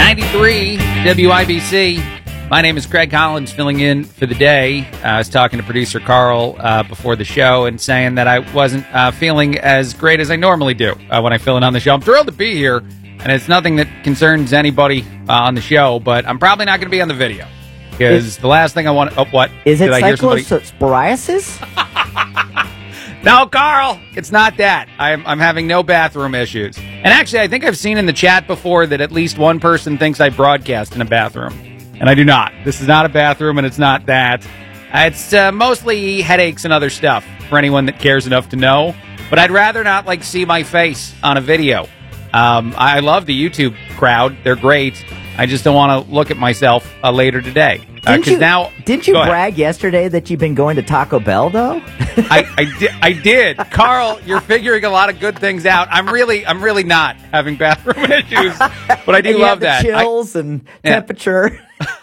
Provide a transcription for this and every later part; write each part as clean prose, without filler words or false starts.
93 WIBC. My name is Craig Collins, filling in for the day. I was talking to producer Carl before the show and saying that I wasn't feeling as great as I normally do when I fill in on the show. I'm thrilled to be here, and it's nothing that concerns anybody on the show, but I'm probably not going to be on the video because the last thing I want... Oh, what? Is it cyclosporiasis? No, Carl, it's not that. I'm having no bathroom issues. And actually, I think I've seen in the chat before that at least one person thinks I broadcast in a bathroom. And I do not. This is not a bathroom, and it's not that. It's mostly headaches and other stuff for anyone that cares enough to know. But I'd rather not, see my face on a video. I love the YouTube crowd. They're great. I just don't want to look at myself later today. Didn't you brag yesterday that you've been going to Taco Bell, though? I did. Carl, you're figuring a lot of good things out. I'm really not having bathroom issues, but I do love that. Chills and temperature.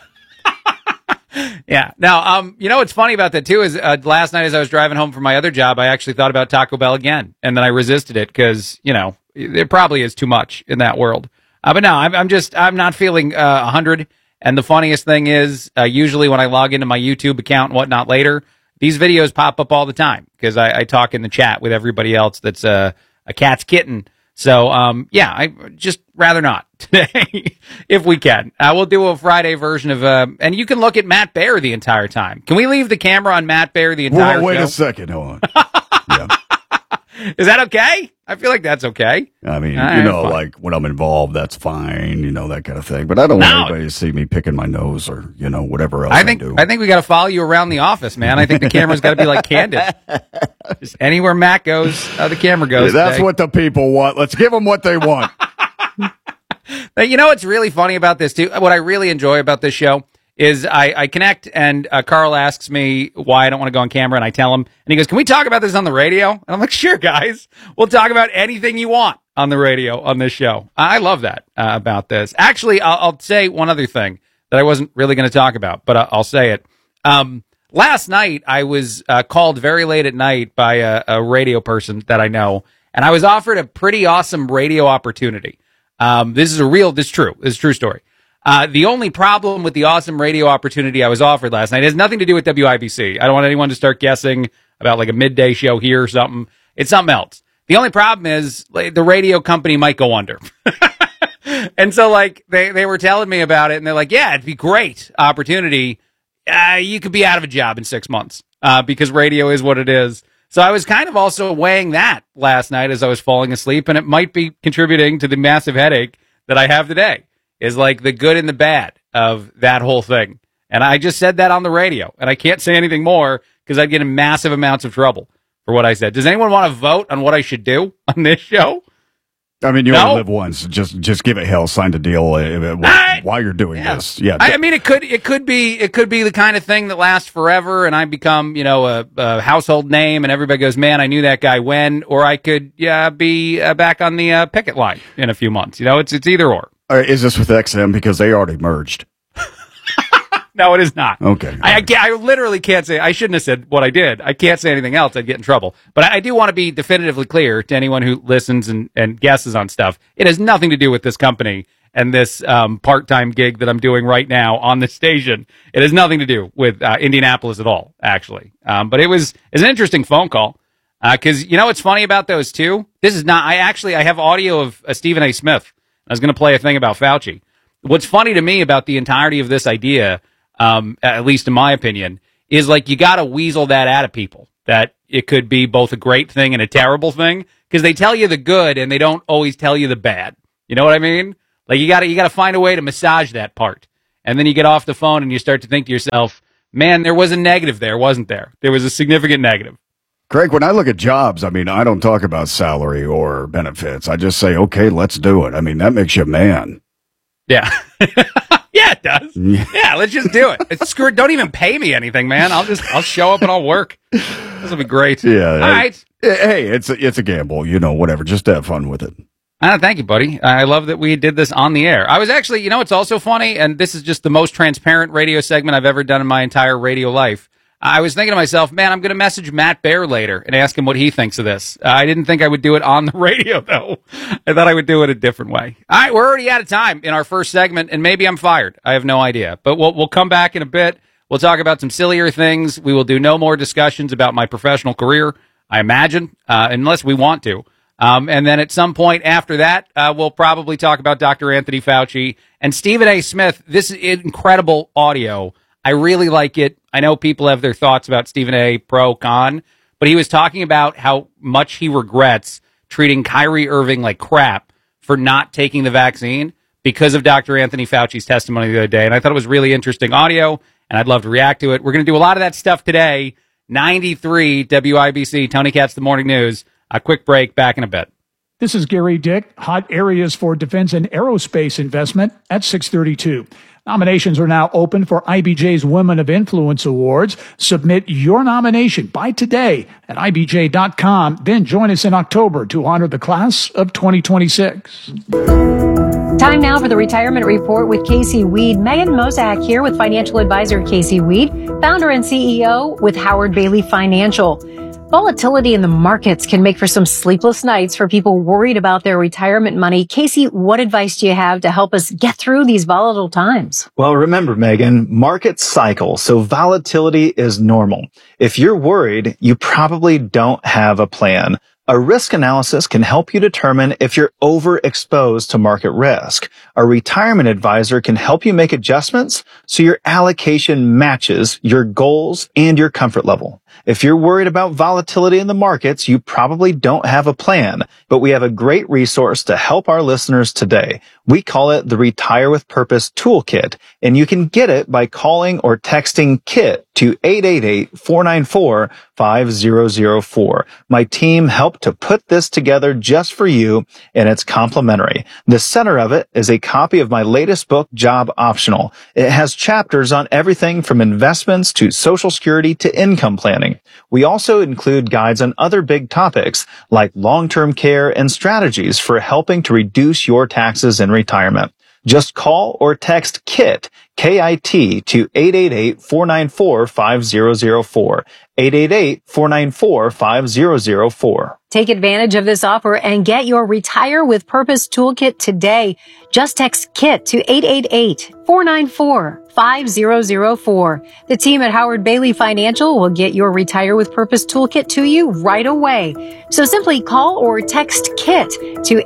Yeah. Now, what's funny about that too is last night as I was driving home from my other job, I actually thought about Taco Bell again, and then I resisted it because it probably is too much in that world. But no, I'm not feeling 100. And the funniest thing is, usually when I log into my YouTube account and whatnot later, these videos pop up all the time because I talk in the chat with everybody else that's a cat's kitten. So, I just rather not today, if we can. We'll do a Friday version of, and you can look at Matt Baer the entire time. Can we leave the camera on Matt Baer the entire wait show? a second, hold on. Yeah. Is that okay? I feel like that's okay. I mean, when I'm involved, that's fine, that kind of thing. But I don't want anybody to see me picking my nose or, whatever else I do. I think we got to follow you around the office, man. I think the camera's got to be candid. Just anywhere Matt goes, the camera goes. That's what the people want. Let's give them what they want. What's really funny about this, too? What I really enjoy about this show is I connect and Carl asks me why I don't want to go on camera, and I tell him, and he goes, "Can we talk about this on the radio?" And I'm like, "Sure, guys. We'll talk about anything you want on the radio on this show." I love that about this. Actually, I'll say one other thing that I wasn't really going to talk about, but I'll say it. Last night, I was called very late at night by a radio person that I know, and I was offered a pretty awesome radio opportunity. This is true. This is a true story. The only problem with the awesome radio opportunity I was offered last night has nothing to do with WIBC. I don't want anyone to start guessing about a midday show here or something. It's something else. The only problem is the radio company might go under. And so they were telling me about it, and they're like, "Yeah, it'd be great opportunity. You could be out of a job in 6 months because radio is what it is." So I was kind of also weighing that last night as I was falling asleep, and it might be contributing to the massive headache that I have today. Is the good and the bad of that whole thing. And I just said that on the radio, and I can't say anything more because I'd get in massive amounts of trouble for what I said. Does anyone want to vote on what I should do on this show? I mean, you only live once. Just give it hell. Sign the deal while you're doing this. Yeah. I mean, it could be the kind of thing that lasts forever, and I become a household name, and everybody goes, "Man, I knew that guy when." Or I could be back on the picket line in a few months. It's either or. Is this with XM because they already merged? No, it is not. Okay. I literally can't say. I shouldn't have said what I did. I can't say anything else. I'd get in trouble. But I do want to be definitively clear to anyone who listens and guesses on stuff. It has nothing to do with this company and this part-time gig that I'm doing right now on the station. It has nothing to do with Indianapolis at all, actually. But it's an interesting phone call because what's funny about those two? This is not. I have audio of Stephen A. Smith. I was going to play a thing about Fauci. What's funny to me about the entirety of this idea, at least in my opinion, is you got to weasel that out of people, that it could be both a great thing and a terrible thing, because they tell you the good and they don't always tell you the bad. You know what I mean? You got to find a way to massage that part. And then you get off the phone and you start to think to yourself, man, there was a negative there, wasn't there? There was a significant negative. Craig, when I look at jobs, I mean, I don't talk about salary or benefits. I just say, okay, let's do it. I mean, that makes you a man. Yeah. Yeah, it does. Yeah, let's just do it. Screw it. Don't even pay me anything, man. I'll show up and I'll work. This will be great. Yeah. All right. Hey, it's a gamble, whatever. Just have fun with it. Thank you, buddy. I love that we did this on the air. I was actually, it's also funny, and this is just the most transparent radio segment I've ever done in my entire radio life. I was thinking to myself, man, I'm going to message Matt Baer later and ask him what he thinks of this. I didn't think I would do it on the radio, though. I thought I would do it a different way. All right, we're already out of time in our first segment, and maybe I'm fired. I have no idea. But we'll come back in a bit. We'll talk about some sillier things. We will do no more discussions about my professional career, I imagine, unless we want to. And then at some point after that, we'll probably talk about Dr. Anthony Fauci and Stephen A. Smith. This is incredible audio. I really like it. I know people have their thoughts about Stephen A. pro, con, but he was talking about how much he regrets treating Kyrie Irving like crap for not taking the vaccine because of Dr. Anthony Fauci's testimony the other day. And I thought it was really interesting audio, and I'd love to react to it. We're going to do a lot of that stuff today. 93 WIBC, Tony Katz, The Morning News. A quick break, back in a bit. This is Gary Dick. Hot areas for defense and aerospace investment at 632. Nominations are now open for IBJ's Women of Influence Awards. Submit your nomination by today at IBJ.com. Then join us in October to honor the class of 2026. Time now for the Retirement Report with Casey Weed. Megan Mozak here with financial advisor Casey Weed, founder and CEO with Howard Bailey Financial. Volatility in the markets can make for some sleepless nights for people worried about their retirement money. Casey, what advice do you have to help us get through these volatile times? Well, remember, Megan, markets cycle, so volatility is normal. If you're worried, you probably don't have a plan. A risk analysis can help you determine if you're overexposed to market risk. A retirement advisor can help you make adjustments so your allocation matches your goals and your comfort level. If you're worried about volatility in the markets, you probably don't have a plan, but we have a great resource to help our listeners today. We call it the Retire with Purpose Toolkit, and you can get it by calling or texting KIT to 888-494-5004. My team helped to put this together just for you, and it's complimentary. The center of it is a copy of my latest book, Job Optional. It has chapters on everything from investments to Social Security to income planning. We also include guides on other big topics like long-term care and strategies for helping to reduce your taxes in retirement. Just call or text KIT, K-I-T, to 888-494-5004, 888-494-5004. Take advantage of this offer and get your Retire with Purpose Toolkit today. Just text KIT to 888-494-5004. The team at Howard Bailey Financial will get your Retire with Purpose Toolkit to you right away. So simply call or text KIT to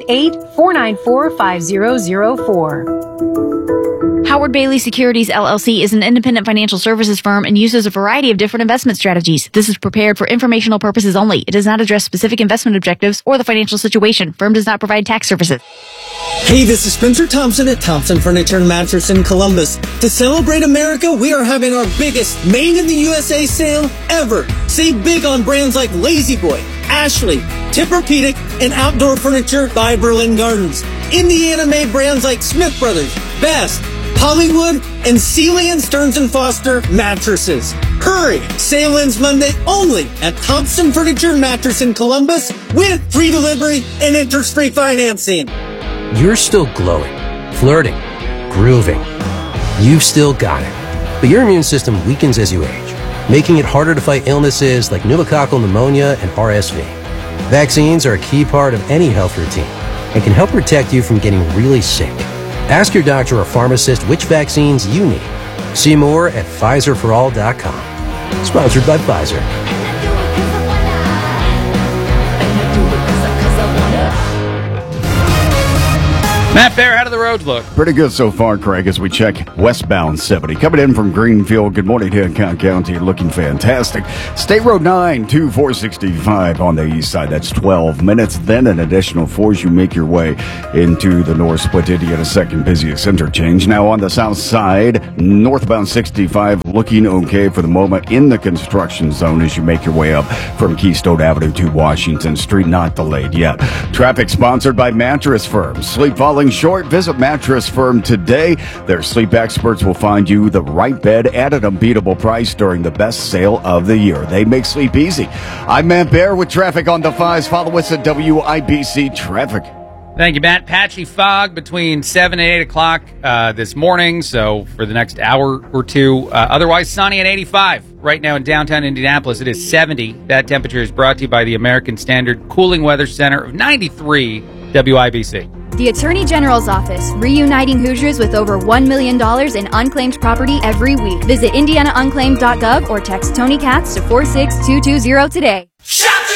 888-494-5004. Howard Bailey Securities, LLC is an independent financial services firm and uses a variety of different investment strategies. This is prepared for informational purposes only. It does not address specific investment objectives or the financial situation. Firm does not provide tax services. Hey, this is Spencer Thompson at Thompson Furniture and Mattress in Columbus. To celebrate America, we are having our biggest Made in the USA sale ever. Save big on brands like La-Z-Boy, Ashley, Tempur-Pedic, and outdoor furniture by Berlin Gardens. Indiana-made brands like Smith Brothers, Best, Hollywood, and Sealy and Stearns & Foster mattresses. Hurry! Sale ends Monday only at Thompson Furniture and Mattress in Columbus with free delivery and interest-free financing. You're still glowing, flirting, grooving. You've still got it. But your immune system weakens as you age, making it harder to fight illnesses like pneumococcal pneumonia and RSV. Vaccines are a key part of any health routine and can help protect you from getting really sick. Ask your doctor or pharmacist which vaccines you need. See more at PfizerForAll.com. Sponsored by Pfizer. Matt Baer, how do the roads look? Pretty good so far, Craig, as we check westbound 70. Coming in from Greenfield, good morning, Hancock County, looking fantastic. State Road 9 to 465 on the east side, that's 12 minutes. Then an additional 4 as you make your way into the North Split Indiana second busiest interchange. Now on the south side, northbound 65 looking okay for the moment in the construction zone as you make your way up from Keystone Avenue to Washington Street, not delayed yet. Traffic sponsored by Mattress Firm. Sleep falling short? Visit Mattress Firm today. Their sleep experts will find you the right bed at an unbeatable price during the best sale of the year. They make sleep easy. I'm Matt Baer with traffic on the 5s. Follow us at WIBC Traffic. Thank you, Matt. Patchy fog between 7 and 8 o'clock this morning, so for the next hour or two. Otherwise, sunny at 85. Right now in downtown Indianapolis, it is 70. That temperature is brought to you by the American Standard Cooling Weather Center of 93 WIBC. The Attorney General's Office, reuniting Hoosiers with over $1 million in unclaimed property every week. Visit IndianaUnclaimed.gov or text Tony Katz to 46220 today. Shut